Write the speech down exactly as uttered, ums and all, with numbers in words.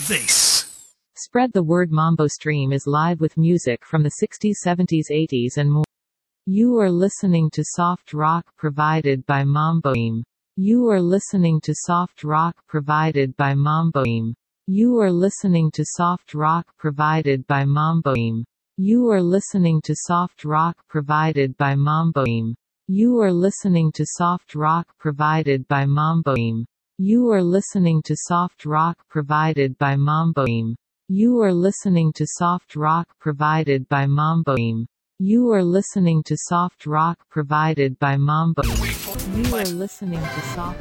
this. Spread the word. Mambo Stream is live with music from the sixties, seventies, eighties and more. You are listening to soft rock provided by Mambo Stream. You are listening to soft rock provided by Mambo Stream. You are listening to soft rock provided by Mambo Stream. You are listening to soft rock provided by Mambo Stream. You are listening to soft rock provided by Mambo Stream. You are listening to soft rock provided by Mambo Stream. You are listening to soft rock provided by Mambo Stream. You are listening to soft rock provided by Mambo Stream. You are listening to soft